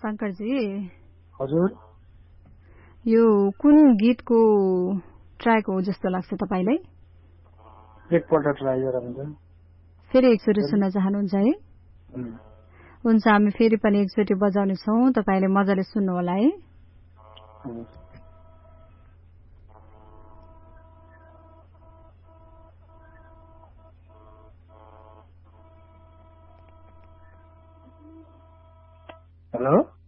शंकरजी हजुर यो कुन गीतको ट्र्याक हो जस्तो लाग्छ तपाईलाई? एकपल्ट ट्राई गरौँ हुन्छ। फेरि एकचोटि सुन्न चाहनुहुन्छ है? हुन्छ, हामी फेरि पनि एकचोटि बजाउने छौं, तपाईले मजाले सुन्नु होला है। हेलो